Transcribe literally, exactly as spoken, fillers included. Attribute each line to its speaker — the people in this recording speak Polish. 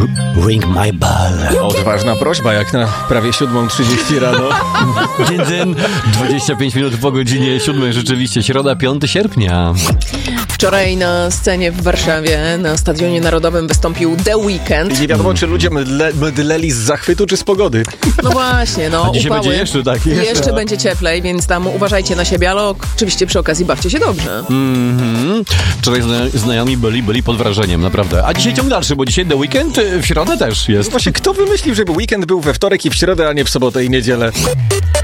Speaker 1: Ring my bell.
Speaker 2: Odważna prośba, jak na prawie siódma trzydzieści rano.
Speaker 1: Dzień dzień, dwadzieścia pięć minut po godzinie siódmej, rzeczywiście, środa, piątego sierpnia.
Speaker 3: Wczoraj na scenie w Warszawie, na Stadionie Narodowym wystąpił The Weeknd.
Speaker 2: I nie wiadomo, czy ludzie mydle, mydleli z zachwytu, czy z pogody.
Speaker 3: No właśnie, no,
Speaker 1: A dzisiaj
Speaker 3: upały.
Speaker 1: będzie jeszcze tak. Jeszcze,
Speaker 3: Jeszcze będzie cieplej, więc tam uważajcie na siebie, ale oczywiście przy okazji bawcie się dobrze.
Speaker 1: Mhm. Wczoraj zna- znajomi byli, byli pod wrażeniem, naprawdę. A dzisiaj ciąg dalszy, bo dzisiaj The Weeknd w środę też jest.
Speaker 2: Właśnie, kto wymyślił, żeby weekend był we wtorek i w środę, a nie w sobotę i niedzielę?